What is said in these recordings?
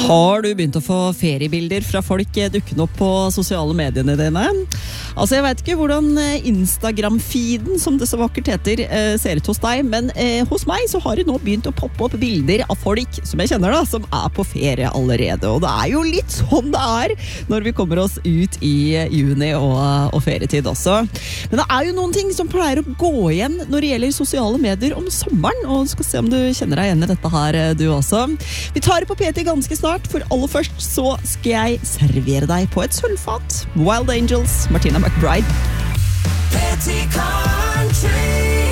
Har du begynt å få feriebilder fra folk dukkende opp på sosiale mediene dine? Altså, jeg vet ikke hvordan Instagram-feeden, som det så vakkert heter, ser ut hos deg, men hos meg så har det nå begynt å poppe opp bilder av folk som jeg kjenner da, som på ferie allerede. Og det jo litt sånn det når vi kommer oss ut i juni og ferietid også. Men det jo noen ting som pleier å gå igjen når det gjelder sosiale medier om sommeren, og skal se om du kjenner deg igjen i dette her, du også. Vi tar det på PT ganske snart, for aller først så skal jeg servere deg på et sølvfat. Wild Angels, Martina McBride. PT Country.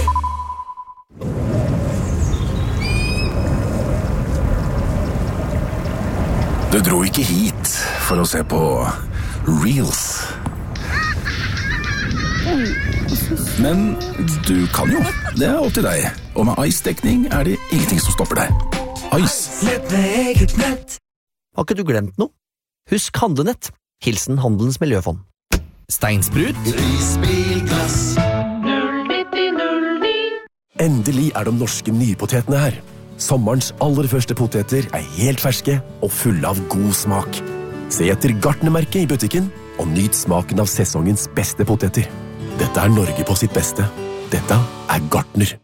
Du dro ikke hit for å se på Reels. Men du kan jo. Det opp til deg. Og med Ice-dekning det ingenting som stopper deg. Ice. Nett med eget nett. Har ikke du glemt noe? Husk Handlenett. Hilsen Handelens Miljøfond. Steinsprut. Risbilglass. 09009. Endelig de norske nypotetene her. Sommerens aller første poteter helt ferske og fulle av god smak. Se etter Gartnermerket i butikken og nyt smaken av sesongens beste poteter. Dette Norge på sitt beste. Dette Gartner.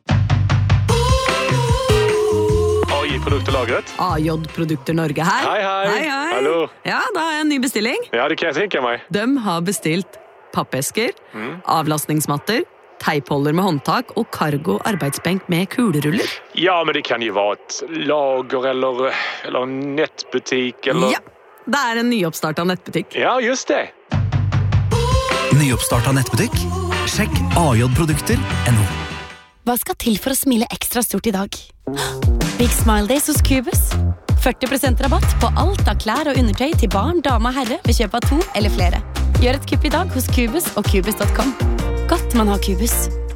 Produkterlagret. AJ Produkter Norge her. Hei. Hallo. Ja, da har jeg en ny bestilling. Ja, det kan jeg tenke meg. De har bestilt pappesker, avlastningsmatter, teipholder med håndtak og cargo arbeidsbenk med kuleruller. Ja, men det kan jo være et lager eller en nettbutikk eller... Ja, det en nyoppstart av nettbutikk. Ja, just det. Nyoppstart av nettbutikk? Sjekk ajprodukter.no. Hva skal til for å smile ekstra stort i dag? Big Smile Days hos Cubus. 40% rabatt på alt av klær og undertøy til barn, dame og herre ved kjøp av 2 eller flere. Gjør et kupp i dag hos Cubus og Cubus.com. Godt man har Cubus.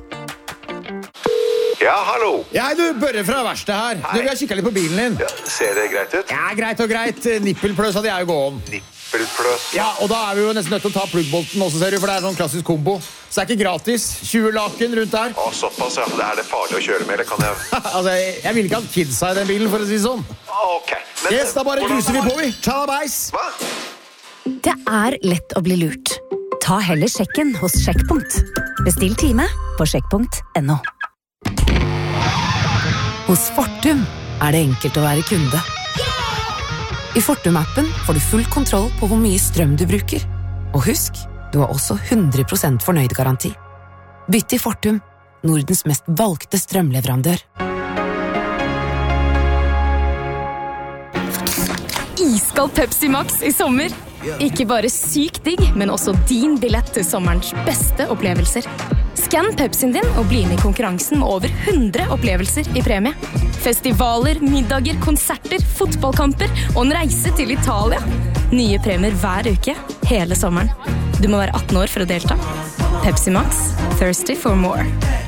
Ja, hallo. Du, Børre fra verkstedet her. Du, vi har kikket litt på bilen din. Ja, ser det greit ut? Ja, greit og greit. Nippelpløs hadde jeg jo gå om. Nippelpløs? Ja, og da vi jo nesten nødt til å ta pluggbolten også, ser du, for det sånn klassisk kombo. Så det ikke gratis. 20 laken rundt der. Å, såpass, ja. Det farlig å kjøre med, eller kan jeg... Altså, jeg vil ikke ha kidsa i den bilen, for å si sånn. Ok. Men, yes, da bare gruser vi på, vi. Tjalabais! Hva? Det lett å bli lurt. Ta heller sjekken hos Sjekkpunkt. Bestill time på sjekkpunkt.no. Hos Fortum det enkelt å være kunde. I Fortum-appen får du full kontroll på hvor mye strøm du bruker. Og husk, du har også 100% fornøyd-garanti. Bytt til Fortum, Nordens mest valgte strømleverandør. Iskald Pepsi Max i sommer. Ikke bare syk digg, men også din billett til sommerens beste opplevelser. Skann Pepsien din og bli med i konkurransen med over 100 opplevelser i premie. Festivaler, middager, konserter, fotballkamper og en reise til Italia. Nye premier hver uke, hele sommeren. Du må være 18 år for å delta. Pepsi Max, thirsty for more.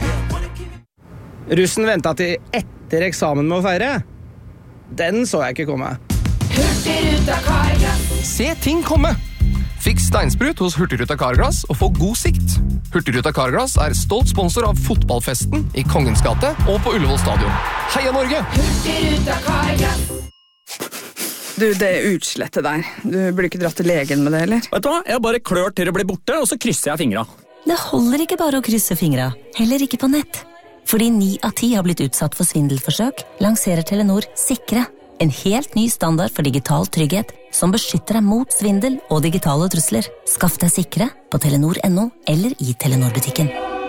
Russen ventet til etter eksamen med å feire. Den så jeg ikke komme. Hurtigruta Carglass. Se ting komme! Fiks steinsprut hos Hurtigruta Carglass og få god sikt. Hurtigruta Carglass stolt sponsor av fotballfesten i Kongens gate og på Ullevål stadion. Heia Norge! Hurtigruta Carglass. Du, det utslettet der. Du burde ikke dratt til legen med det, eller? Vet du hva? Jeg bare klør til det blir borte, og så krysser jeg fingra. Det holder ikke bare å krysse fingra, heller ikke på nett. Fordi 9 av 10 har blitt utsatt for svindelforsøk, lanserer Telenor Sikre. En helt ny standard for digital trygghet som beskytter deg mot svindel og digitale trusler. Skaff deg Sikre på Telenor.no eller i Telenor-butikken.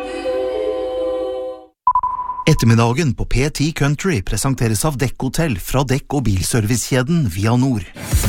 Ettermiddagen på PT Country presenteres av Dekk Hotell fra Dekk- og bilservicekjeden Via Nord.